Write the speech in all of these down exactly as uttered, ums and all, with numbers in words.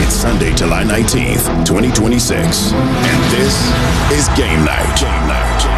It's Sunday, July nineteenth, twenty twenty-six. And this is Game Night. Game Night. Game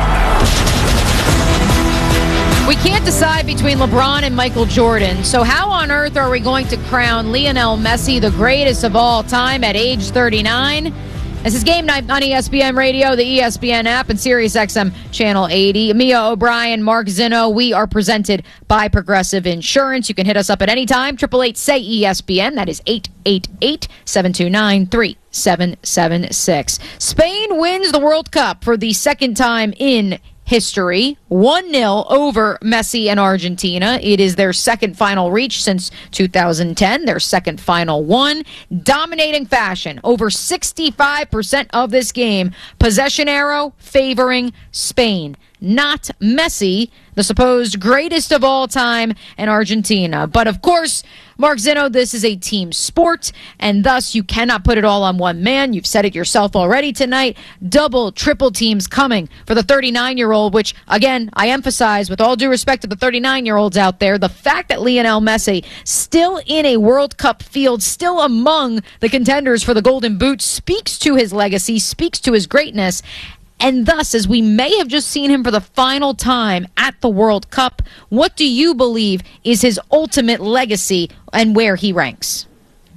Night. We can't decide between LeBron and Michael Jordan. So how on earth are we going to crown Lionel Messi the greatest of all time at age thirty-nine? This is Game Night on E S P N Radio, the E S P N app, and SiriusXM Channel eighty. Mia O'Brien, Mark Zinno. We are presented by Progressive Insurance. You can hit us up at any time. eight eight eight, say E S P N. That is eight eight eight, seven two nine, three seven seven six. Spain wins the World Cup for the second time in history, one nil over Messi and Argentina. It is their second final reach since two thousand ten, their second final one. Dominating fashion, over sixty-five percent of this game, possession arrow favoring Spain. Not Messi, the supposed greatest of all time, and Argentina. But of course, Mark Zinno, this is a team sport, and thus you cannot put it all on one man. You've said it yourself already tonight. Double, triple teams coming for the thirty-nine-year-old, which, again, I emphasize, with all due respect to the thirty-nine-year-olds out there, the fact that Lionel Messi still in a World Cup field, still among the contenders for the Golden Boot, speaks to his legacy, speaks to his greatness. And thus, as we may have just seen him for the final time at the World Cup, what do you believe is his ultimate legacy and where he ranks?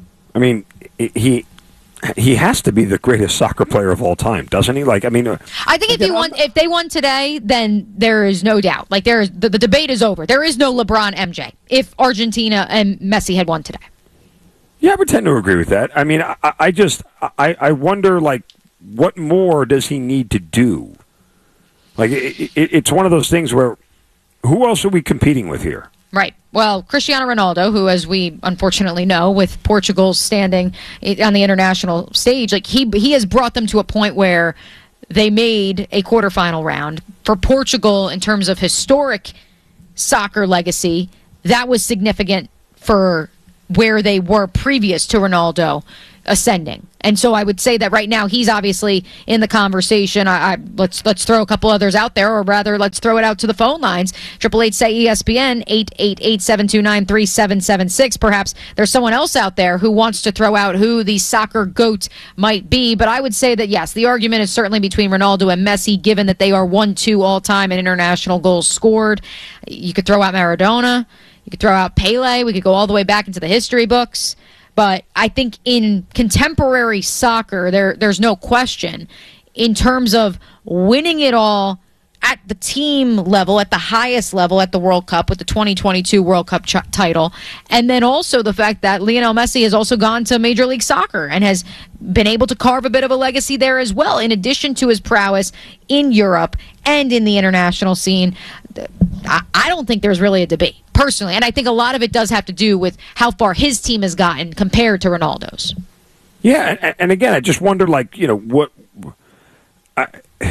I mean, he he has to be the greatest soccer player of all time, doesn't he? Like, I mean, I think if he won, if they won today, then there is no doubt. Like, there is the, the debate is over. There is no LeBron M J if Argentina and Messi had won today. Yeah, I would tend to agree with that. I mean, I, I just I, I wonder, like, what more does he need to do? Like, it, it, it's one of those things where who else are we competing with here? Right. Well, Cristiano Ronaldo, who, as we unfortunately know, with Portugal standing on the international stage, like he he has brought them to a point where they made a quarterfinal round. For Portugal, in terms of historic soccer legacy, that was significant for where they were previous to Ronaldo ascending. And so I would say that right now he's obviously in the conversation. I, I let's let's throw a couple others out there, or rather let's throw it out to the phone lines. Triple eight say E S P N, eight eight eight, seven two nine, three seven seven six. Perhaps there's someone else out there who wants to throw out who the soccer GOAT might be. But I would say that yes, the argument is certainly between Ronaldo and Messi, given that they are one two all time in international goals scored. You could throw out Maradona. You could throw out Pele. We could go all the way back into the history books. But I think in contemporary soccer, there there's no question in terms of winning it all at the team level, at the highest level at the World Cup with the twenty twenty-two World Cup ch- title. And then also the fact that Lionel Messi has also gone to Major League Soccer and has been able to carve a bit of a legacy there as well, in addition to his prowess in Europe and in the international scene. I, I don't think there's really a debate, personally. And I think a lot of it does have to do with how far his team has gotten compared to Ronaldo's. Yeah, and, and again, I just wonder, like, you know, what... I,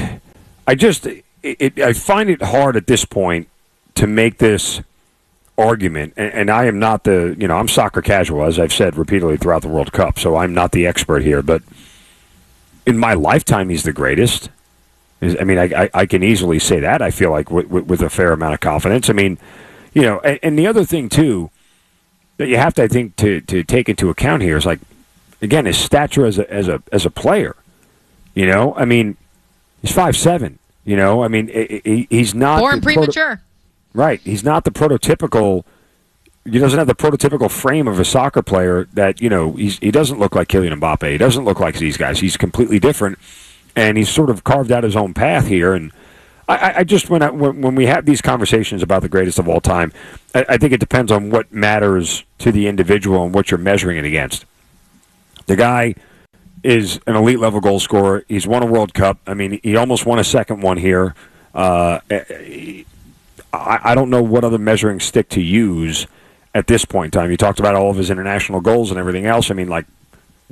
I just... It, I find it hard at this point to make this argument, and, and I am not the, you know, I'm soccer casual, as I've said repeatedly throughout the World Cup, so I'm not the expert here, but in my lifetime, he's the greatest. I mean, I, I, I can easily say that, I feel like, with, with a fair amount of confidence. I mean, you know, and, and the other thing, too, that you have to, I think, to, to take into account here is, like, again, his stature as a, as a, as a player, you know? I mean, he's five seven. You know, I mean, he's not... Born premature. Proto- right. He's not the prototypical... He doesn't have the prototypical frame of a soccer player that, you know, he's, he doesn't look like Kylian Mbappe. He doesn't look like these guys. He's completely different, and he's sort of carved out his own path here. And I, I just, when, I, when when we have these conversations about the greatest of all time, I, I think it depends on what matters to the individual and what you're measuring it against. The guy... is an elite-level goal scorer. He's won a World Cup. I mean, he almost won a second one here. Uh, I, I don't know what other measuring stick to use at this point in time. You talked about all of his international goals and everything else. I mean, like,